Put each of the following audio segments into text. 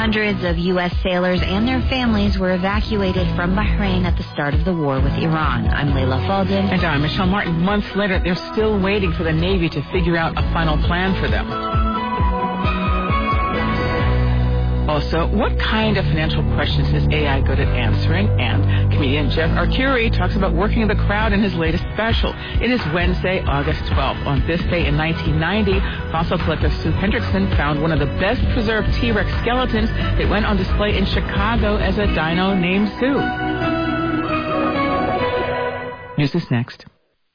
Hundreds of U.S. sailors and their families were evacuated from Bahrain at the start of the war with Iran. I'm Layla Falden. And I'm Michelle Martin. Months later, they're still waiting for the Navy to figure out a final plan for them. Also, what kind of financial questions is AI good at answering? And comedian Jeff Arcuri talks about working the crowd in his latest special. It is Wednesday, August 12th. On this day in 1990, fossil collector Sue Hendrickson found one of the best preserved T-Rex skeletons that went on display in Chicago as a dino named Sue. News is next.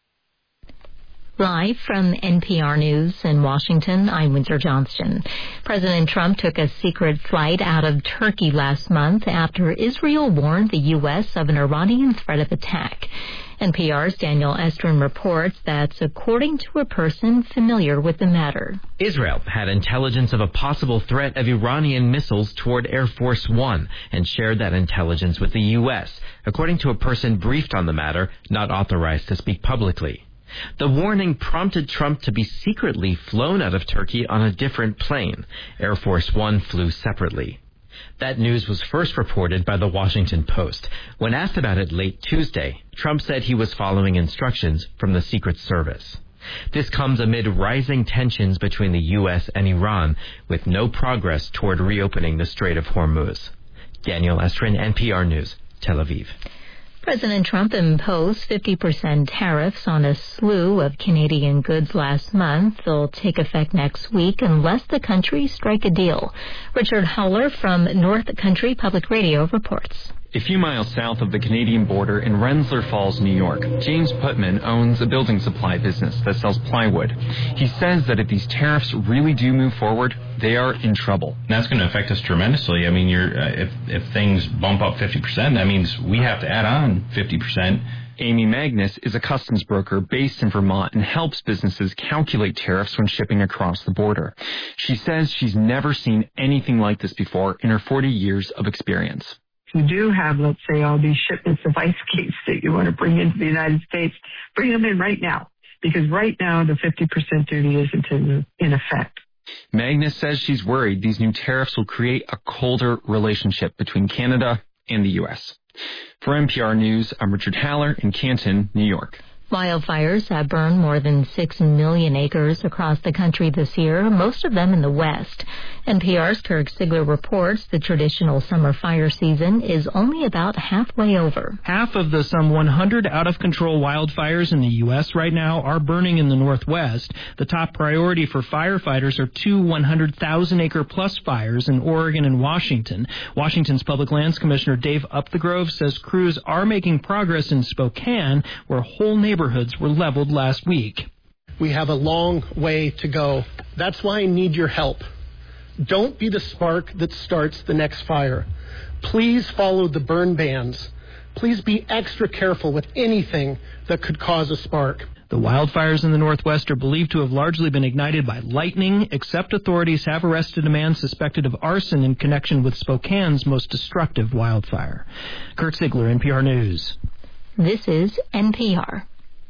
Live from NPR News in Washington, I'm Winter Johnston. President Trump took a secret flight out of Turkey last month after Israel warned the U.S. of an Iranian threat of attack. NPR's Daniel Estrin reports that's according to a person familiar with the matter. Israel had intelligence of a possible threat of Iranian missiles toward Air Force One and shared that intelligence with the U.S., according to a person briefed on the matter, not authorized to speak publicly. The warning prompted Trump to be secretly flown out of Turkey on a different plane. Air Force One flew separately. That news was first reported by the Washington Post. When asked about it late Tuesday, Trump said he was following instructions from the Secret Service. This comes amid rising tensions between the U.S. and Iran, with no progress toward reopening the Strait of Hormuz. Daniel Estrin, NPR News, Tel Aviv. President Trump imposed 50% tariffs on a slew of Canadian goods last month. They'll take effect next week unless the country strike a deal. Richard Howler from North Country Public Radio reports. A few miles south of the Canadian border in Rensselaer Falls, New York, James Putman owns a building supply business that sells plywood. He says that if these tariffs really do move forward, they are in trouble. That's going to affect us tremendously. I mean, if things bump up 50%, that means we have to add on 50%. Amy Magnus is a customs broker based in Vermont and helps businesses calculate tariffs when shipping across the border. She says she's never seen anything like this before in her 40 years of experience. You do have, let's say, all these shipments of ice skates that you want to bring into the United States, bring them in right now, because right now the 50% duty isn't in effect. Magnus says she's worried these new tariffs will create a colder relationship between Canada and the U.S. For NPR News, I'm Richard Haller in Canton, New York. Wildfires have burned more than 6 million acres across the country this year, most of them in the West. NPR's Kirk Sigler reports the traditional summer fire season is only about halfway over. Half of the some 100 out-of-control wildfires in the U.S. right now are burning in the Northwest. The top priority for firefighters are two 100,000-acre-plus fires in Oregon and Washington. Washington's Public Lands Commissioner Dave Upthegrove says crews are making progress in Spokane, where whole neighborhoods were leveled last week. We have a long way to go. That's why I need your help. Don't be the spark that starts the next fire. Please follow the burn bans. Please be extra careful with anything that could cause a spark. The wildfires in the Northwest are believed to have largely been ignited by lightning, except authorities have arrested a man suspected of arson in connection with Spokane's most destructive wildfire. Kurt Sigler, NPR News. This is NPR.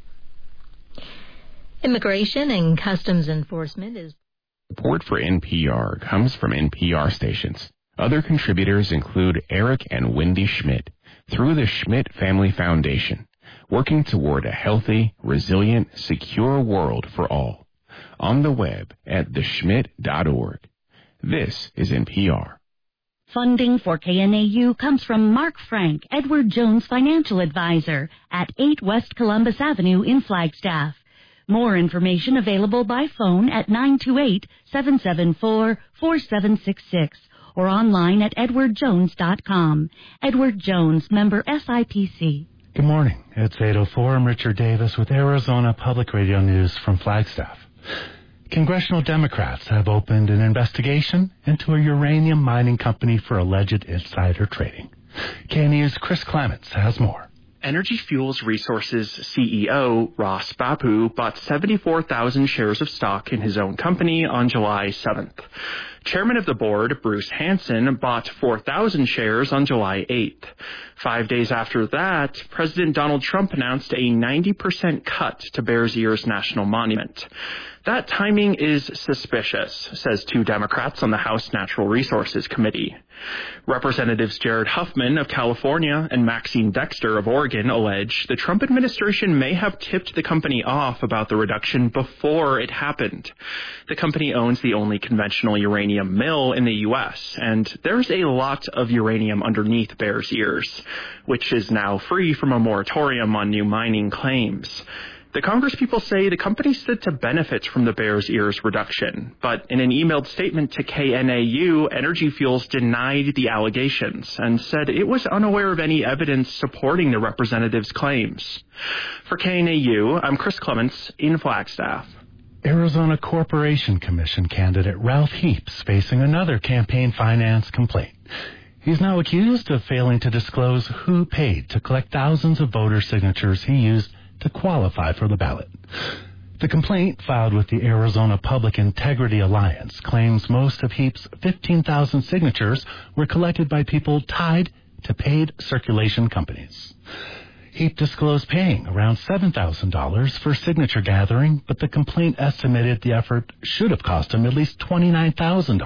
Immigration and Customs Enforcement is... Support for NPR comes from NPR stations. Other contributors include Eric and Wendy Schmidt through the Schmidt Family Foundation, working toward a healthy, resilient, secure world for all. On the web at theschmidt.org. This is NPR. Funding for KNAU comes from Mark Frank, Edward Jones Financial Advisor at 8 West Columbus Avenue in Flagstaff. More information available by phone at 928-774-4766 or online at edwardjones.com. Edward Jones, member SIPC. Good morning. It's 8:04. I'm Richard Davis with Arizona Public Radio News from Flagstaff. Congressional Democrats have opened an investigation into a uranium mining company for alleged insider trading. KNEW's Chris Clements has more. Energy Fuels Resources CEO Ross Bappu bought 74,000 shares of stock in his own company on July 7th. Chairman of the board, Bruce Hansen, bought 4,000 shares on July 8th. 5 days after that, President Donald Trump announced a 90% cut to Bears Ears National Monument. That timing is suspicious, says 2 Democrats on the House Natural Resources Committee. Representatives Jared Huffman of California and Maxine Dexter of Oregon allege the Trump administration may have tipped the company off about the reduction before it happened. The company owns the only conventional uranium mill in the U.S., and there's a lot of uranium underneath Bears Ears, which is now free from a moratorium on new mining claims. The congresspeople say the company stood to benefit from the Bears Ears reduction, but in an emailed statement to KNAU, Energy Fuels denied the allegations and said it was unaware of any evidence supporting the representatives' claims. For KNAU, I'm Chris Clements in Flagstaff. Arizona Corporation Commission candidate Ralph Heaps facing another campaign finance complaint. He's now accused of failing to disclose who paid to collect thousands of voter signatures he used to qualify for the ballot. The complaint, filed with the Arizona Public Integrity Alliance, claims most of Heap's 15,000 signatures were collected by people tied to paid circulation companies. Heap disclosed paying around $7,000 for signature gathering, but the complaint estimated the effort should have cost him at least $29,000.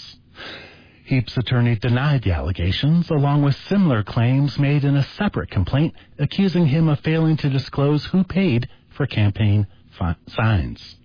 Heap's attorney denied the allegations, along with similar claims made in a separate complaint accusing him of failing to disclose who paid for campaign signs.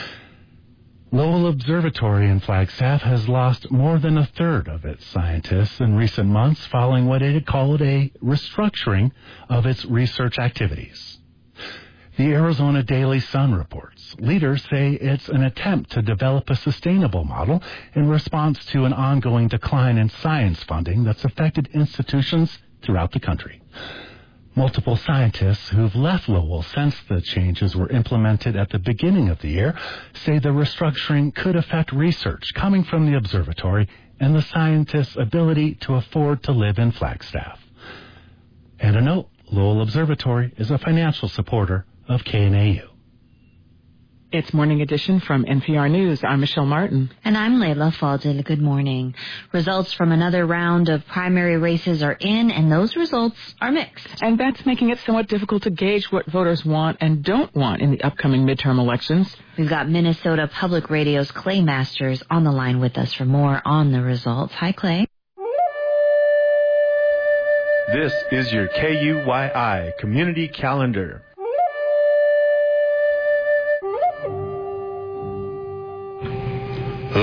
Lowell Observatory in Flagstaff has lost more than a third of its scientists in recent months following what it had called a restructuring of its research activities. The Arizona Daily Sun reports leaders say it's an attempt to develop a sustainable model in response to an ongoing decline in science funding that's affected institutions throughout the country. Multiple scientists who've left Lowell since the changes were implemented at the beginning of the year say the restructuring could affect research coming from the observatory and the scientists' ability to afford to live in Flagstaff. And a note, Lowell Observatory is a financial supporter of KNAU. It's Morning Edition from NPR News. I'm Michelle Martin. And I'm Layla Fadil. Good morning. Results from another round of primary races are in, and those results are mixed. And that's making it somewhat difficult to gauge what voters want and don't want in the upcoming midterm elections. We've got Minnesota Public Radio's Clay Masters on the line with us for more on the results. Hi, Clay. This is your KUYI Community Calendar. Good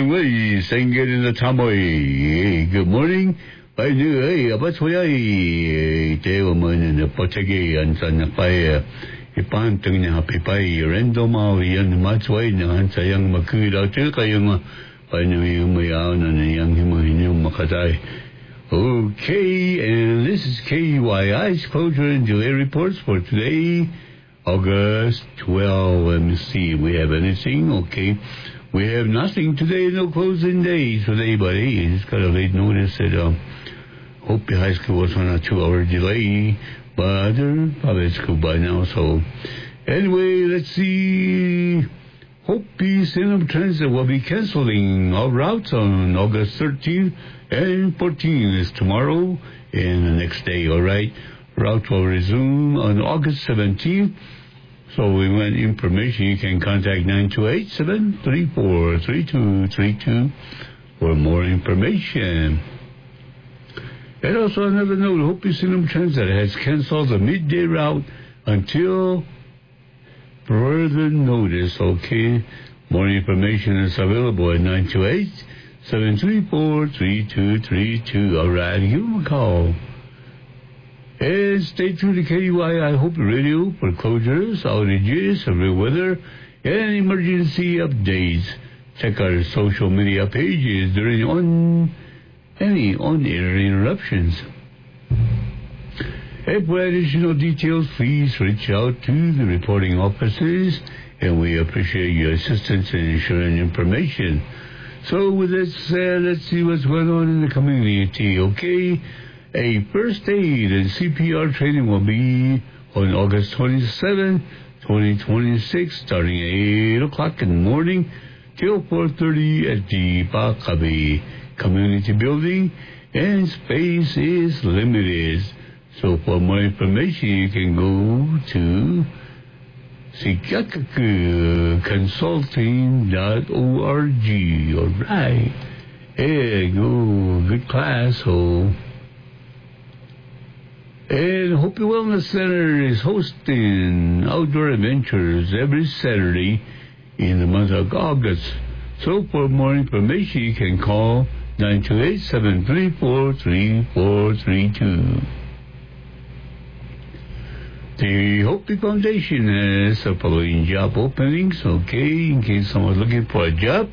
morning. I do about why they woman in the Potegi and Sanapaya. Ipantung na Pipai, Rendoma, Yan Matsway, and Sayang Makuda, Tilkayama, by New Mayan and young Himu Makatai. Okay, and this is KUYI's closure and delay reports for today, August 12. Let me see if we have anything. Okay. We have nothing today, no closing days today, buddy. Just got a late notice that Hopi High School was on a 2-hour delay, but they're probably at school by now. So, anyway, let's see. Hopi Salem Transit will be canceling all routes on August 13th and 14th is tomorrow and the next day, all right? Routes will resume on August 17th. So we want information. You can contact 928-734-3232 for more information. And also another note, Hopi Salem Transit has canceled the midday route until further notice, okay? More information is available at 928-734-3232. All right, give them a call. And stay tuned to KUYI Hope Radio for closures, outages, severe weather, and emergency updates. Check our social media pages during any on-air interruptions. And for additional details, please reach out to the reporting officers, and we appreciate your assistance in ensuring information. So with that said, let's see what's going on in the community, okay? A first aid and CPR training will be on August 27, 2026, starting at 8 o'clock in the morning till 4:30 at the Bakabi Community Building, and space is limited. So for more information, you can go to Consulting.org. All right. Hey, good class. And Hopi Wellness Center is hosting outdoor adventures every Saturday in the month of August. So for more information, you can call 928-734-3432. The Hopi Foundation has the following job openings, okay, in case someone's looking for a job.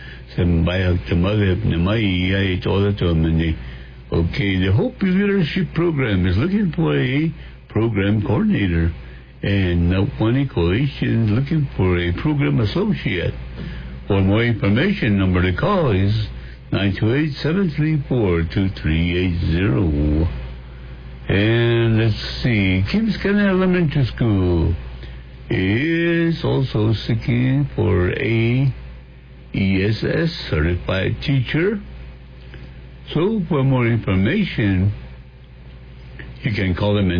Okay, the Hopi Leadership Program is looking for a program coordinator, and Nawani Coalition is looking for a program associate. For more information, number to call is 928-734-2380. And let's see, Kings Canal Elementary School is also seeking for a ESS certified teacher. So for more information, you can call them at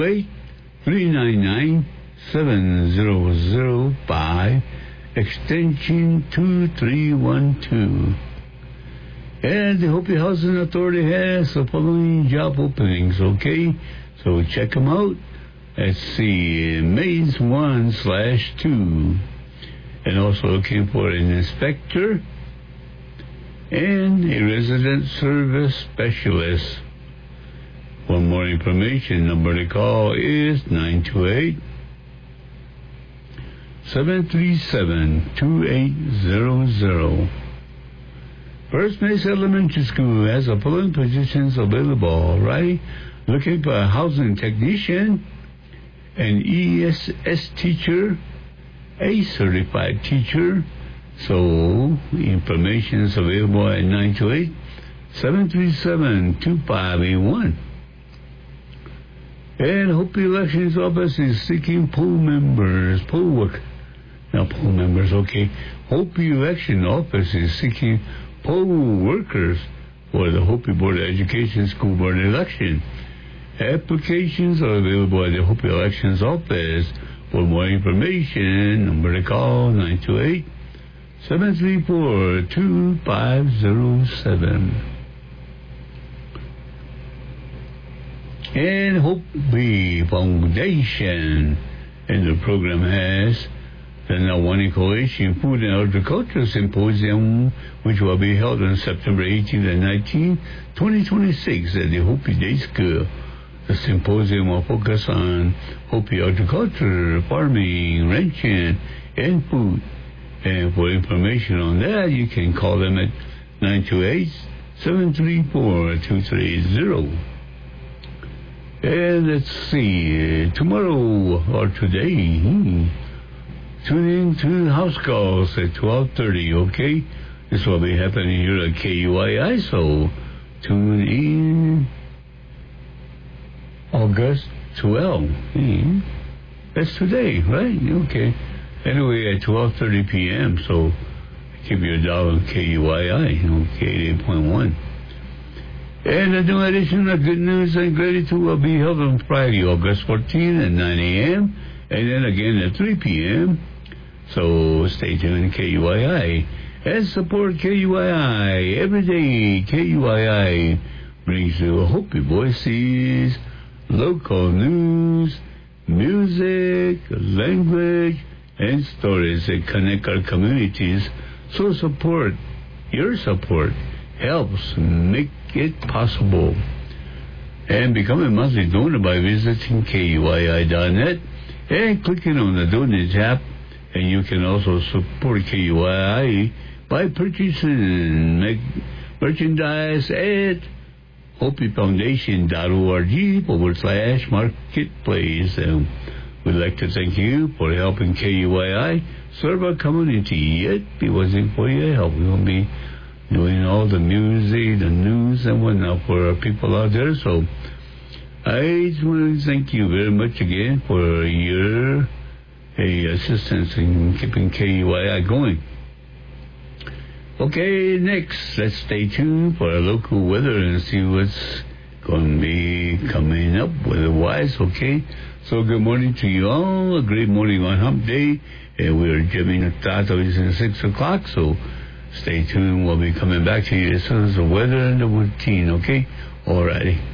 928-399-7005, extension 2312. And the Hopi Housing Authority has the following job openings, okay? So check them out. Let's see, Maze 1/2. And also looking for an inspector and a resident service specialist. For more information, number to call is 928-737-2800. First Mesa Elementary School has the following positions available, right? Looking for a housing technician, an ESS teacher, a certified teacher. So information is available at 928-737-2581. And Hopi Elections Office is seeking poll members, Hopi Election Office is seeking poll workers for the Hopi Board of Education School Board election. Applications are available at the Hopi Elections Office. For more information, number to call 928-734-2507. And Hopi Foundation, and the program has the Nawani Coalition Food and Agriculture Symposium, which will be held on September 18th and 19th, 2026 at the Hopi Day School. The symposium will focus on Hopi agriculture, farming, ranching, and food. And for information on that, you can call them at 928-734-2380. And let's see, tomorrow or today, tune in to House Calls at 12:30, okay? This will be happening here at KUII, so tune in August 12. That's today, right? Okay. Anyway, at 12:30 p.m., so keep your dial on KUII, 88.1. And a new edition of Good News and Gratitude will be held on Friday, August 14 at 9 a.m., and then again at 3 p.m., so stay tuned to KUII and support KUII every day. KUII brings you Hopi voices, local news, music, language, and stories that connect our communities. So your support helps make it possible. And become a monthly donor by visiting KUII.net and clicking on the Donate tab. And you can also support KUII by purchasing merchandise at HopiFoundation.org/marketplace. And we'd like to thank you for helping KUII serve our community. If it wasn't for your help, we won't be doing all the music, the news, and whatnot for our people out there. So I just want to thank you very much again for your assistance in keeping KUII going. Okay, next, let's stay tuned for our local weather and see what's going to be coming up weather-wise, okay? So good morning to you all. A great morning on Hump Day. And we're jamming at that at 6 o'clock, so stay tuned. We'll be coming back to you as soon as the weather and the routine, okay? Alrighty.